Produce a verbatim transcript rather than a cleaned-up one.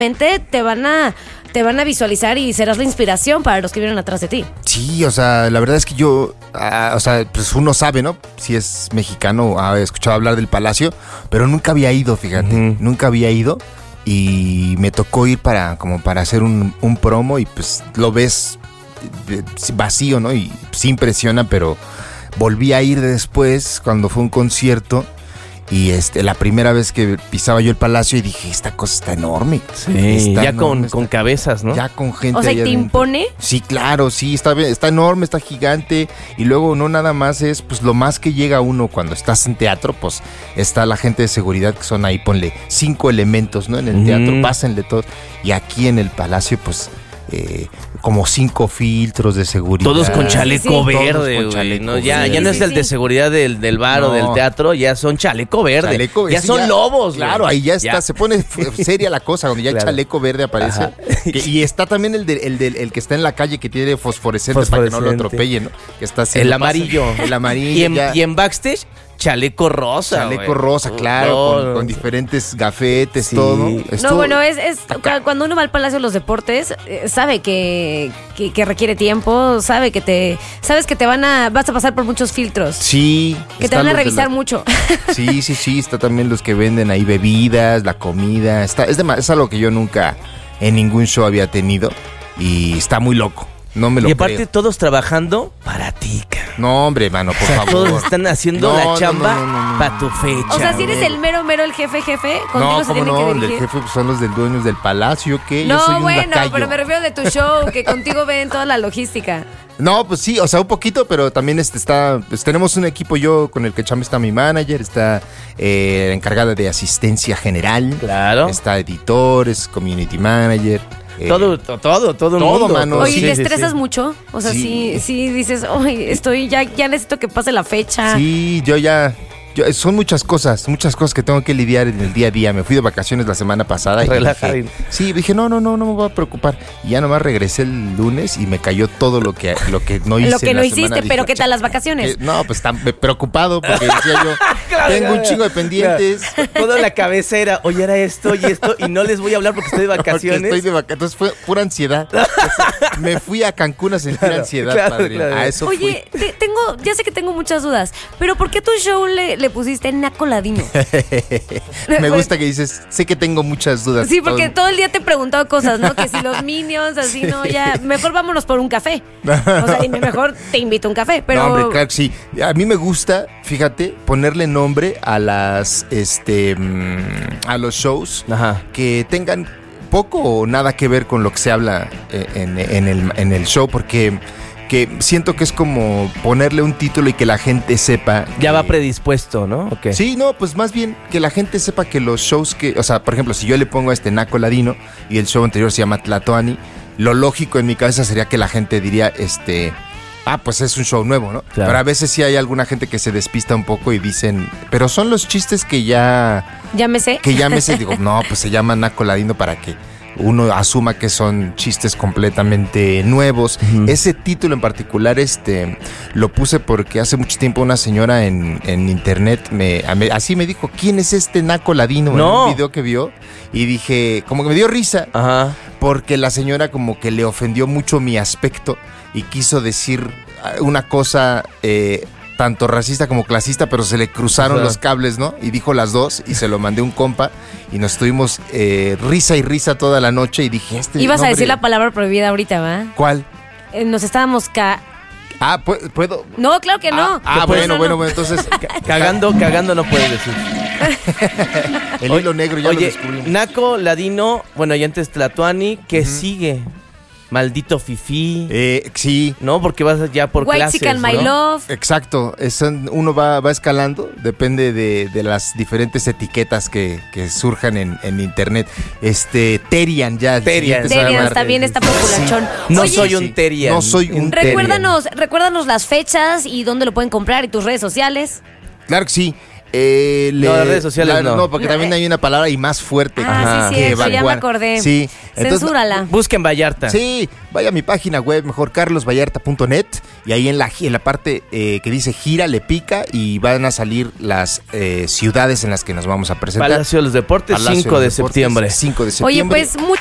te van a te van a visualizar y serás la inspiración para los que vienen atrás de ti. Sí, o sea, la verdad es que yo, uh, o sea, pues uno sabe, ¿no? Si es mexicano, ha escuchado hablar del Palacio, pero nunca había ido, fíjate, uh-huh. nunca había ido y me tocó ir para, como para hacer un, un promo y pues lo ves vacío, ¿no? Y sí impresiona, pero volví a ir después cuando fue un concierto. Y este, la primera vez que pisaba yo el Palacio y dije, esta cosa está enorme. Sí, está ya enorme, con, está, con cabezas, ¿no? Ya con gente. O sea, ¿y te adentro. impone? Sí, claro, sí, está, está enorme, está gigante. Y luego no nada más es, pues lo más que llega uno cuando estás en teatro, pues está la gente de seguridad que son ahí, ponle cinco elementos, ¿no? En el teatro, mm. pásenle todo. Y aquí en el Palacio, pues... Eh, como cinco filtros de seguridad. Todos con chaleco sí, sí. verde, con güey, chaleco ¿no? Ya, verde. ya no es sí, el sí. de seguridad del, del bar no. o del teatro, ya son chaleco verde. Chaleco, ya son ya, lobos, claro, güey. ahí ya está, ya. se pone seria la cosa, cuando ya claro. el chaleco verde aparece. Que, y está también el, de, el, de, el que está en la calle que tiene fosforescente, fosforescente. Para que no lo atropellen, ¿no? Que está el amarillo. Pasa, el amarillo. Y en, y en backstage, chaleco rosa. Chaleco wey. rosa, claro, no, con, con diferentes gafetes, sí. todo. Esto, no, bueno, es, es cuando uno va al Palacio de los Deportes, eh, sabe que, que, que requiere tiempo, sabe que te, sabes que te van a, vas a pasar por muchos filtros. Sí. Que te van a revisar la, mucho. Sí, sí, sí, está también los que venden ahí bebidas, la comida, está, es, de, es algo que yo nunca en ningún show había tenido y está muy loco. No me lo Y aparte creo. todos trabajando para ti, cara. No, hombre, mano, por o sea, favor. Todos están haciendo no, la chamba no, no, no, no, para tu fecha. O sea, si eres güey. el mero, mero, el jefe, jefe, contigo no, se tiene no, que el dirigir. del jefe pues, son los del dueños del Palacio, ¿qué? No, yo soy un bueno, lacayo. pero me refiero de tu show, que contigo ven toda la logística. No, pues sí, o sea, un poquito, pero también este está, pues tenemos un equipo yo con el que chamba está mi manager, está eh, encargada de asistencia general. Claro. Está editores, community manager. Eh, todo, todo, todo, todo el todo, mundo. Mano, Oye, sí, ¿te sí, estresas sí. mucho? O sea, sí, sí, sí dices, oye, estoy, ya, ya necesito que pase la fecha. Sí, yo ya... Yo, son muchas cosas, muchas cosas que tengo que lidiar en el día a día. Me fui de vacaciones la semana pasada. Relajar. Y dije, sí, dije, no, no, no, no me voy a preocupar. Y ya nomás regresé el lunes y me cayó todo lo que, lo que no hice. Lo que en no la hiciste, semana. pero Dije, ¿qué tal las vacaciones? Eh, no, pues tan preocupado porque decía yo, claro, tengo claro, un chingo de pendientes. Toda la cabeza era, oye, era esto y esto, y no les voy a hablar porque estoy de vacaciones. Porque estoy de vacaciones. Entonces fue pura ansiedad. Entonces, me fui a Cancún a sentir claro, ansiedad, claro, padre. Claro. A eso Oye, fui. te, tengo, ya sé que tengo muchas dudas, pero ¿por qué tu show le, le pusiste Naco Ladino? Me gusta que dices, sé que tengo muchas dudas. Sí, porque todo, todo el día te he preguntado cosas, ¿no? Que si los Minions, así, sí. no, ya, mejor vámonos por un café. O sea, dime, mejor te invito a un café, pero... No, hombre, claro que sí. A mí me gusta, fíjate, ponerle nombre a las, este, a los shows Ajá. que tengan poco o nada que ver con lo que se habla en, en, el, en el show, porque... que siento que es como ponerle un título y que la gente sepa. Ya que... va predispuesto, ¿no? Okay. Sí, no, pues más bien que la gente sepa que los shows que, o sea, por ejemplo, si yo le pongo a este Naco Ladino y el show anterior se llama Tlatoani, lo lógico en mi cabeza sería que la gente diría, este, ah, pues es un show nuevo, ¿no? Claro. Pero a veces sí hay alguna gente que se despista un poco y dicen, pero son los chistes que ya... Ya me sé. Que ya me sé, digo, no, pues se llama Naco Ladino para que uno asuma que son chistes completamente nuevos. Uh-huh. Ese título en particular este lo puse porque hace mucho tiempo una señora en, en internet me, me así me dijo, ¿quién es este Naco Ladino? No. En un video que vio y dije, como que me dio risa. Ajá. Porque la señora como que le ofendió mucho mi aspecto y quiso decir una cosa eh, tanto racista como clasista, pero se le cruzaron Ajá. los cables, ¿no? Y dijo las dos y se lo mandé a un compa y nos estuvimos eh, risa y risa toda la noche y dije... este Ibas nombre... a decir la palabra prohibida ahorita, ¿va? ¿Cuál? Eh, nos estábamos ca... Ah, ¿puedo? No, claro que no. Ah, ah bueno, no, no. bueno, bueno, entonces... Cagando, cagando no puedes decir. El hilo negro ya Oye, lo descubrimos. Naco Ladino, bueno, ya antes Tlatoani, ¿qué uh-huh. sigue? Maldito fifí. Eh, sí. No, porque vas ya por White clases, Chicken, My ¿no? Love. Exacto. Es, uno va, va escalando, depende de, de las diferentes etiquetas que, que surjan en, en internet. Este, Terian ya. Terian. Terian también está populachón. Sí. No Oye, soy un Terian. No soy un recuérdanos, Terian. Recuérdanos las fechas y dónde lo pueden comprar y tus redes sociales. Claro que sí. Eh, le- No, las redes sociales la- no. No, porque No, también eh. hay una palabra y más fuerte Ah, sí, que cierto, ya me evacuar. acordé. Sí. Entonces, Censúrala. Busquen Vallarta. Sí, vaya a mi página web, mejor carlos vallarta punto net, y ahí en la, en la parte eh, que dice gira, le pica y van a salir las eh, ciudades en las que nos vamos a presentar. Palacio de los Deportes, Palacio cinco los de Deportes, septiembre. cinco de Oye, septiembre. pues muchas